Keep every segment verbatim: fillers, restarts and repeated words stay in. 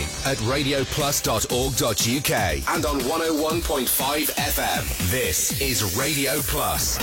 at radio plus dot org dot U K and on one oh one point five F M. This is Radio Plus.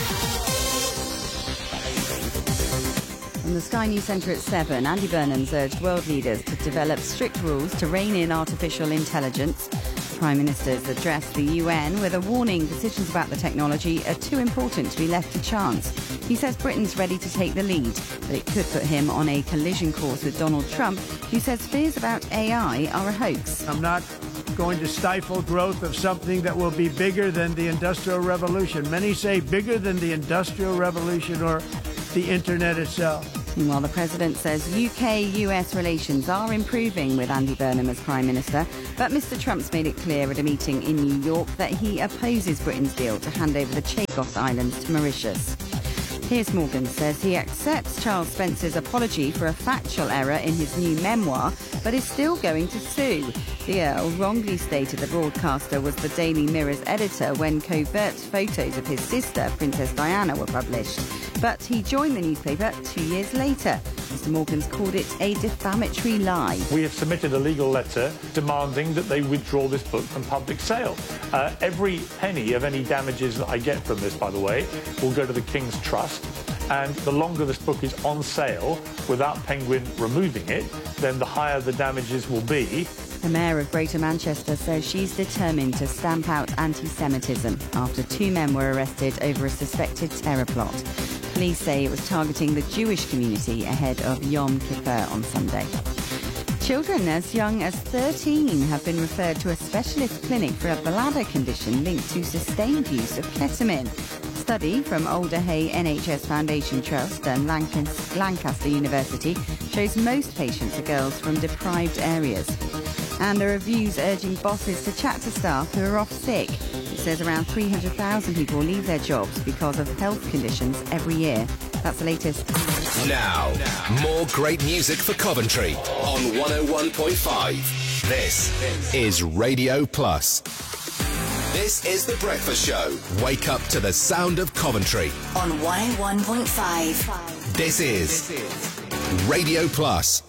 From the Sky News Centre at seven, Andy Burnham's urged world leaders to develop strict rules to rein in artificial intelligence. The Prime Minister's addressed the U N with a warning decisions about the technology are too important to be left to chance. He says Britain's ready to take the lead, but it could put him on a collision course with Donald Trump, who says fears about A I are a hoax. I'm not going to stifle growth of something that will be bigger than the Industrial Revolution. Many say bigger than the Industrial Revolution or the Internet itself. Meanwhile, the President says U K U S relations are improving with Andy Burnham as Prime Minister, but Mr Trump's made it clear at a meeting in New York that he opposes Britain's deal to hand over the Chagos Islands to Mauritius. Piers Morgan says he accepts Charles Spencer's apology for a factual error in his new memoir, but is still going to sue. The Earl wrongly stated the broadcaster was the Daily Mirror's editor when covert photos of his sister, Princess Diana, were published. But he joined the newspaper two years later. Mister Morgan's called it a defamatory lie. We have submitted a legal letter demanding that they withdraw this book from public sale. Uh, every penny of any damages that I get from this, by the way, will go to the King's Trust. And the longer this book is on sale without Penguin removing it, then the higher the damages will be. The Mayor of Greater Manchester says she's determined to stamp out anti-Semitism after two men were arrested over a suspected terror plot. Police say it was targeting the Jewish community ahead of Yom Kippur on Sunday. Children as young as thirteen have been referred to a specialist clinic for a bladder condition linked to sustained use of ketamine. A study from Alder Hey N H S Foundation Trust and Lancaster University shows most patients are girls from deprived areas. And there are views urging bosses to chat to staff who are off sick. It says around three hundred thousand people leave their jobs because of health conditions every year. That's the latest. Now, more great music for Coventry on one oh one point five. This is Radio Plus. This is The Breakfast Show. Wake up to the sound of Coventry on one oh one point five. This is Radio Plus.